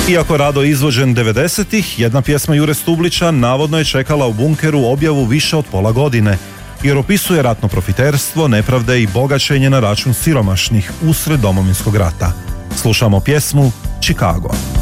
Iako rado izvođen 90-ih, jedna pjesma Jure Stublića navodno je čekala u bunkeru objavu više od pola godine, jer opisuje ratno profiterstvo, nepravde i bogaćenje na račun siromašnih usred Domovinskog rata. Slušamo pjesmu Chicago.